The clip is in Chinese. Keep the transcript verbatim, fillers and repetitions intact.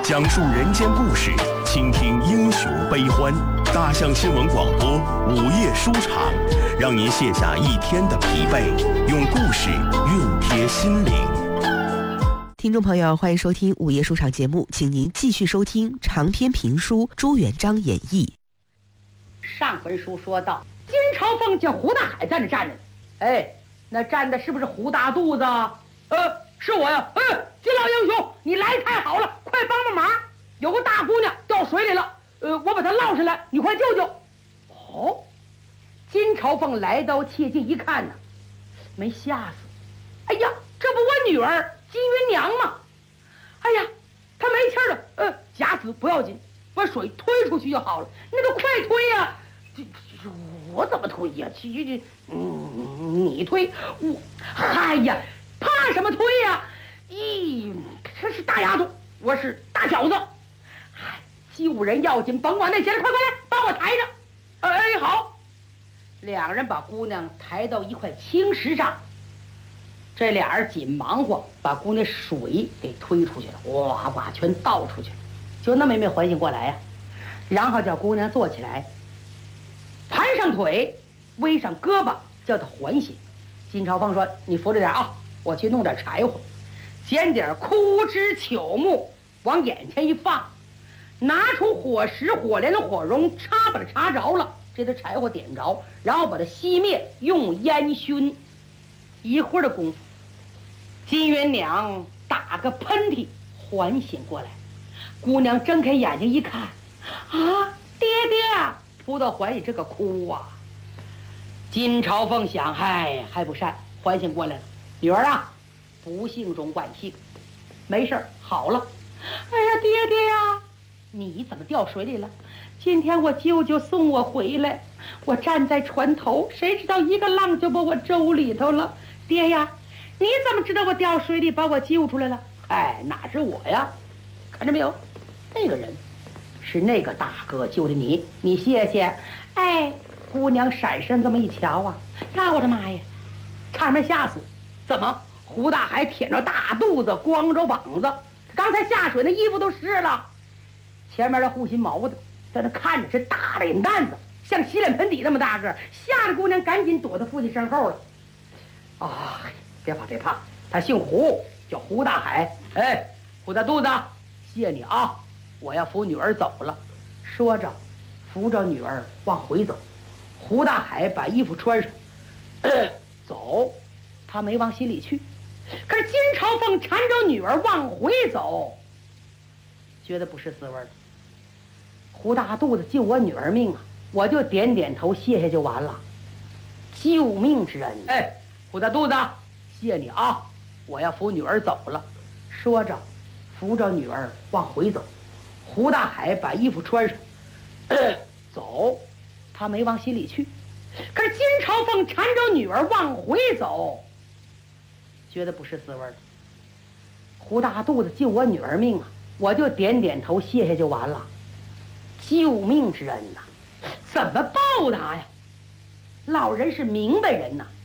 讲述人间故事，倾听英雄悲欢。大象新闻广播午夜书场，让您卸下一天的疲惫，用故事熨贴心灵。 听众朋友，欢迎收听午夜书场节目，请您继续收听长篇评书朱元璋演义。 上回书说到，金朝凤见胡大海在那站着，哎，那站的是不是胡大肚子？呃，是我呀。哎，金老英雄，你来太好了，快帮帮忙！有个大姑娘掉水里了，呃，我把她捞上来，你快救救。哦，金朝凤来到切近一看呢，没吓死。哎呀，这不我女儿金云娘吗？哎呀，她没气儿了，呃，假死不要紧，把水推出去就好了。那个快推呀！这这我怎么推呀？这这，嗯，你推我，哎呀，怕什么推呀？咦，这是大丫头，我是大小子。哎，救人要紧，甭管那些了，快快来，帮我抬着。哎，好。两人把姑娘抬到一块青石上，这俩人紧忙活，把姑娘水给推出去了，哇哇，全倒出去了，就那么也没缓醒过来呀。然后叫姑娘坐起来，盘上腿，微上胳膊，叫她缓醒。金朝凤说：“你扶着点啊，我去弄点柴火，捡点枯枝朽木，往眼前一放，拿出火石、火镰的火绒，插把它插着了，这个柴火点着，然后把它熄灭，用烟熏。一会儿的功夫，金元娘打个喷嚏，缓醒过来。姑娘睁开眼睛一看，啊，爹爹！扑到怀里这个哭啊！金朝凤想，嗨，还不善，缓醒过来了。女儿啊，不幸中万幸，没事好了。哎呀，爹爹呀，你怎么掉水里了？今天我舅舅送我回来，我站在船头，谁知道一个浪就把我周里头了。爹呀，你怎么知道我掉水里把我救出来了？哎，哪是我呀？看着没有，那个人是那个大哥救的你，你谢谢。哎，姑娘闪身这么一瞧啊，呀，我的妈呀，差点没吓死！怎么胡大海舔着大肚子，光着膀子，刚才下水那衣服都湿了。前面的护心毛的在那看着，这大脸蛋子像洗脸盆底那么大个，吓得姑娘赶紧躲到父亲身后了。啊，别怕别怕，他姓胡，叫胡大海。哎，胡大肚子，谢你啊，我要扶女儿走了。说着扶着女儿往回走。胡大海把衣服穿上，呃、走，他没往心里去。可是金朝凤缠着女儿往回走，觉得不是滋味了。胡大肚子救我女儿命啊，我就点点头谢谢就完了。救命之恩，哎，胡大肚子，谢你啊，我要扶女儿走了。说着扶着女儿往回走。胡大海把衣服穿上，呃、走，他没往心里去。可是金朝凤缠着女儿往回走，觉得不是滋味了。胡大肚子救我女儿命啊，我就点点头谢谢就完了。救命之恩呐、啊，怎么报答呀？老人是明白人呐、啊，